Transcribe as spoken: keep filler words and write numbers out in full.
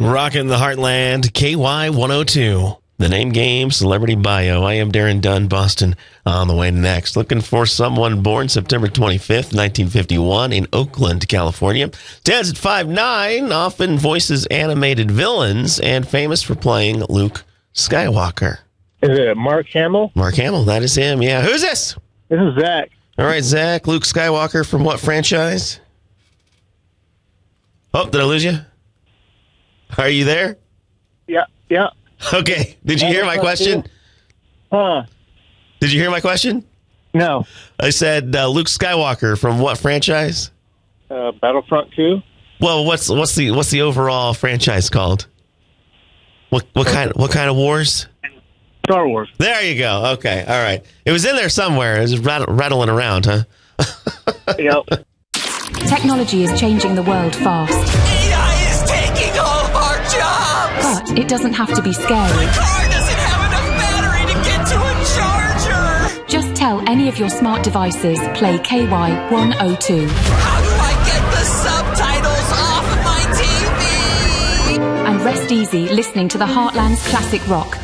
Rockin' the Heartland, K Y one oh two. The name game, celebrity bio. I am Darren Dunn, Boston, on the way next. Looking for someone born September twenty-fifth, nineteen fifty-one in Oakland, California. Stands at five nine, often voices animated villains, and famous for playing Luke Skywalker. Is it Mark Hamill? Mark Hamill, that is him, yeah. Who's this? This is Zach. All right, Zach, Luke Skywalker from what franchise? Oh, did I lose you? Are you there? Yeah, yeah. Okay. Did you hear my question? Huh? Did you hear my question? No. I said uh, Luke Skywalker from what franchise? Uh, Battlefront two. Well, what's what's the what's the overall franchise called? What what kind what kind of wars? Star Wars. There you go. Okay. All right. It was in there somewhere. It was rat- rattling around, huh? Yep. Technology is changing the world fast. A I is taking all of our jobs! But it doesn't have to be scary. My car doesn't have enough battery to get to a charger! Just tell any of your smart devices, play K Y one oh two. How do I get the subtitles off of my T V? And rest easy listening to the Heartland's classic rock,